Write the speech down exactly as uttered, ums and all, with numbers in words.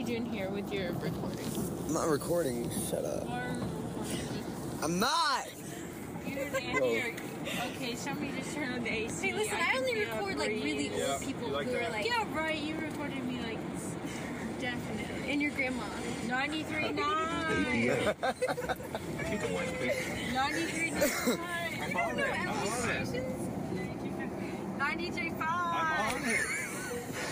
you doing here with your recording? I'm not recording. Shut up. I'm not. You're an idiot. Okay, somebody just turned on the A C. Hey, listen, I, I only record like really old yeah, people like who that? are like. Yeah, right. You recorded me like definitely. And your grandma. ninety-three point nine. Keep the one, please. ninety-three point nine. I'm on it. I'm on it. ninety-three point five. I'm on it.